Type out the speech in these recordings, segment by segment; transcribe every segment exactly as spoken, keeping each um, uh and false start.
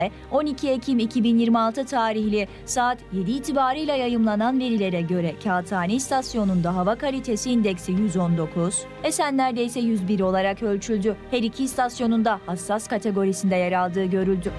on iki Ekim iki bin yirmi altı tarihli saat yedi itibarıyla yayımlanan verilere göre Kağıthane İstasyonu'nda hava kalitesi indeksi yüz on dokuz, Esenler'de ise yüz bir olarak ölçüldü. Her iki istasyonunda hassas kategorisinde yer aldığı görüldü.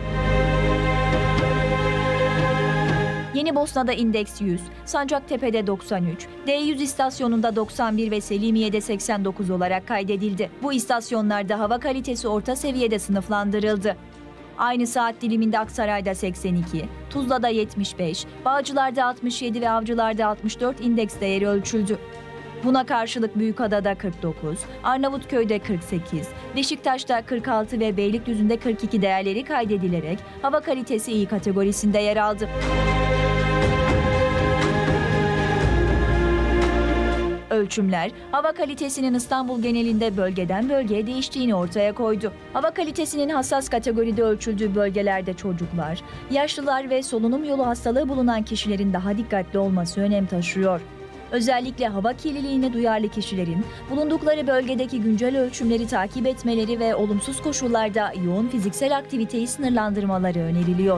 Yenibosna'da indeks yüz, Sancaktepe'de doksan üç, D yüz istasyonunda doksan bir ve Selimiye'de seksen dokuz olarak kaydedildi. Bu istasyonlarda hava kalitesi orta seviyede sınıflandırıldı. Aynı saat diliminde Aksaray'da seksen iki, Tuzla'da yetmiş beş, Bağcılar'da altmış yedi ve Avcılar'da altmış dört indeks değeri ölçüldü. Buna karşılık Büyükada'da kırk dokuz, Arnavutköy'de kırk sekiz, Beşiktaş'ta kırk altı ve Beylikdüzü'nde kırk iki değerleri kaydedilerek hava kalitesi iyi kategorisinde yer aldı. Ölçümler, hava kalitesinin İstanbul genelinde bölgeden bölgeye değiştiğini ortaya koydu. Hava kalitesinin hassas kategoride ölçüldüğü bölgelerde çocuklar, yaşlılar ve solunum yolu hastalığı bulunan kişilerin daha dikkatli olması önem taşıyor. Özellikle hava kirliliğine duyarlı kişilerin bulundukları bölgedeki güncel ölçümleri takip etmeleri ve olumsuz koşullarda yoğun fiziksel aktiviteyi sınırlandırmaları öneriliyor.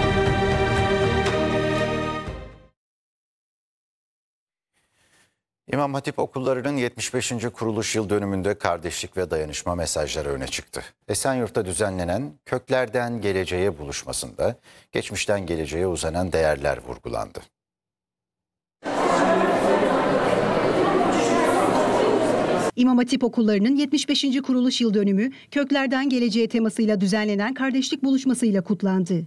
İmam Hatip okullarının yetmiş beşinci kuruluş yıl dönümünde kardeşlik ve dayanışma mesajları öne çıktı. Esenyurt'ta düzenlenen Köklerden Geleceğe buluşmasında geçmişten geleceğe uzanan değerler vurgulandı. İmam Hatip okullarının yetmiş beşinci kuruluş yıl dönümü Köklerden Geleceğe temasıyla düzenlenen kardeşlik buluşmasıyla kutlandı.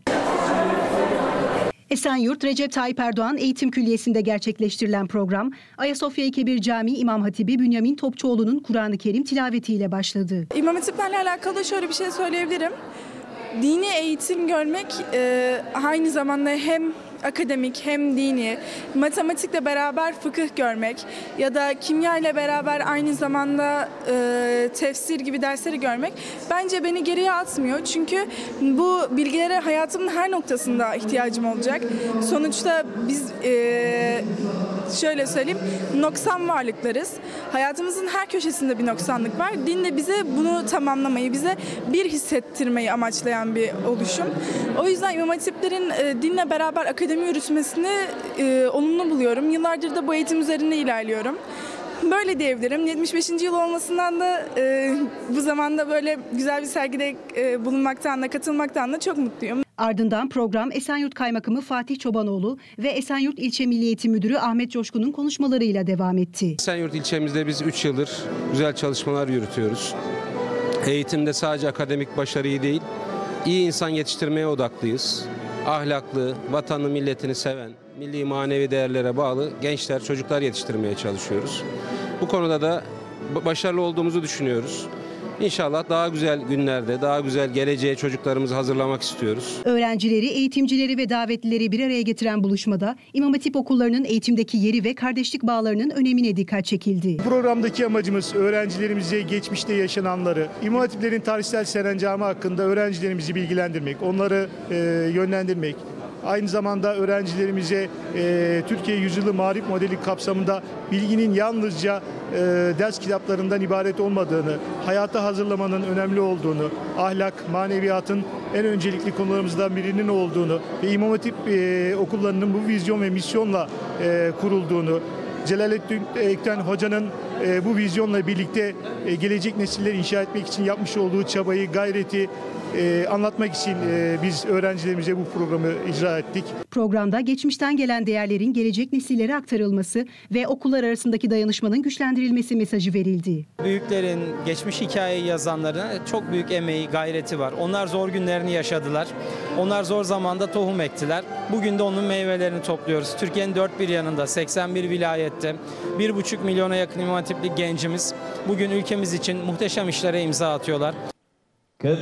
Esenyurt Recep Tayyip Erdoğan Eğitim Külliyesi'nde gerçekleştirilen program, Ayasofya-i Kebir Camii İmam Hatibi Bünyamin Topçuoğlu'nun Kur'an-ı Kerim tilavetiyle başladı. İmam Hatiplerle alakalı şöyle bir şey söyleyebilirim. Dini eğitim görmek e, aynı zamanda hem akademik hem dini, matematikle beraber fıkıh görmek ya da kimya ile beraber aynı zamanda e, tefsir gibi dersleri görmek bence beni geriye atmıyor. Çünkü bu bilgilere hayatımın her noktasında ihtiyacım olacak. Sonuçta biz e, şöyle söyleyeyim, noksan varlıklarız. Hayatımızın her köşesinde bir noksanlık var. Din de bize bunu tamamlamayı, bize bir hissettirmeyi amaçlayan bir oluşum. O yüzden İmam Hatiplerin e, dinle beraber akademi yürütmesini e, olumlu buluyorum. Yıllardır da bu eğitim üzerinde ilerliyorum. Böyle diyebilirim. yetmiş beşinci yıl olmasından da e, bu zamanda böyle güzel bir sergide e, bulunmaktan da katılmaktan da çok mutluyum. Ardından program Esenyurt Kaymakamı Fatih Çobanoğlu ve Esenyurt İlçe Milli Eğitim Müdürü Ahmet Coşkun'un konuşmalarıyla devam etti. Esenyurt ilçemizde biz üç yıldır güzel çalışmalar yürütüyoruz. Eğitimde sadece akademik başarıyı değil, iyi insan yetiştirmeye odaklıyız. Ahlaklı, vatanı, milletini seven, milli manevi değerlere bağlı gençler, çocuklar yetiştirmeye çalışıyoruz. Bu konuda da başarılı olduğumuzu düşünüyoruz. İnşallah daha güzel günlerde, daha güzel geleceğe çocuklarımızı hazırlamak istiyoruz. Öğrencileri, eğitimcileri ve davetlileri bir araya getiren buluşmada İmam Hatip okullarının eğitimdeki yeri ve kardeşlik bağlarının önemine dikkat çekildi. Programdaki amacımız öğrencilerimize geçmişte yaşananları, İmam Hatiplerin tarihsel serencamı hakkında öğrencilerimizi bilgilendirmek, onları e, yönlendirmek. Aynı zamanda öğrencilerimize e, Türkiye Yüzyılı Marif Modeli kapsamında bilginin yalnızca e, ders kitaplarından ibaret olmadığını, hayata hazırlamanın önemli olduğunu, ahlak, maneviyatın en öncelikli konularımızdan birinin olduğunu ve İmam Hatip e, okullarının bu vizyon ve misyonla e, kurulduğunu, Celalettin Ekten Hoca'nın e, bu vizyonla birlikte e, gelecek nesilleri inşa etmek için yapmış olduğu çabayı, gayreti e, anlatmak için e, biz öğrencilerimize bu programı icra ettik. Programda geçmişten gelen değerlerin gelecek nesillere aktarılması ve okullar arasındaki dayanışmanın güçlendirilmesi mesajı verildi. Büyüklerin, geçmiş hikayeyi yazanların çok büyük emeği, gayreti var. Onlar zor günlerini yaşadılar. Onlar zor zamanda tohum ektiler. Bugün de onun meyvelerini topluyoruz. Türkiye'nin dört bir yanında, seksen bir vilayette bir buçuk milyona yakın İmam Hatipli gencimiz bugün ülkemiz için muhteşem işlere imza atıyorlar.